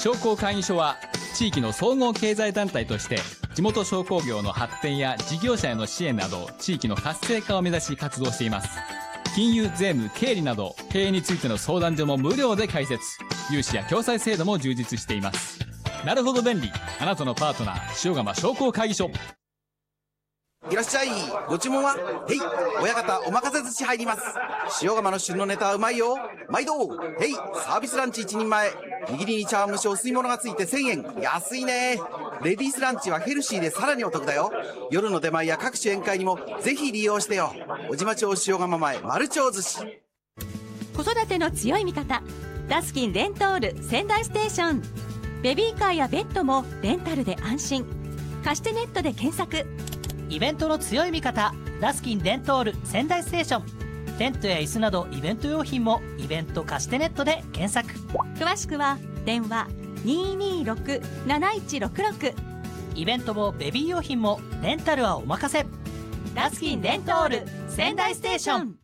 商工会議所は地域の総合経済団体として地元商工業の発展や事業者への支援など地域の活性化を目指し活動しています。金融、税務、経理など経営についての相談所も無料で開設。融資や共済制度も充実しています。なるほど便利、あなたのパートナー塩釜商工会議所。 いらっしゃい。ご注文は？へい、親方お任せ寿司入ります。塩釜の旬のネタはうまいよ。毎度。へい、サービスランチ1人前。握りに茶碗蒸しお吸い物がついて1000円。安いね。レディースランチはヘルシーでさらにお得だよ。夜の出前や各種宴会にもぜひ利用してよ。小島町塩釜前丸町寿司。 子育ての強い味方、ダスキンレントール仙台ステーション。ベビーカーやベッドもレンタルで安心。貸してネットで検索。 イベントの強い味方、ダスキンレントール仙台ステーション。テントや椅子などイベント用品もイベント貸してネットで検索。 詳しくは電話 226-7166。 イベントもベビー用品もレンタルはお任せ。ダスキンレントール仙台ステーション。